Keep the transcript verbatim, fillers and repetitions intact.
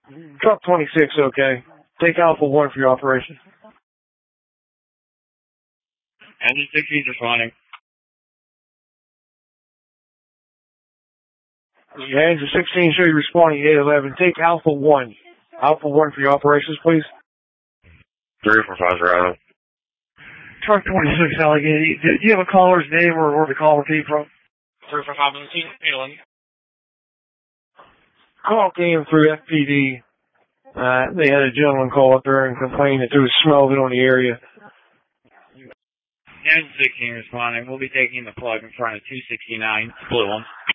Truck twenty-six, okay. Take Alpha one for your operation. Engine sixteen responding. Yeah, Engine sixteen, show you responding eight eleven. Take Alpha one. Alpha one for your operations, please. three four five zero. Truck twenty-six, Allegheny. Do you have a caller's name or where the caller came from? three four five eight eleven. Call came through F P D. Uh, they had a gentleman call up there and complain that there was smell on the area. Engine sixteen responding. We'll be taking the plug in front of two sixty-nine. Blue one.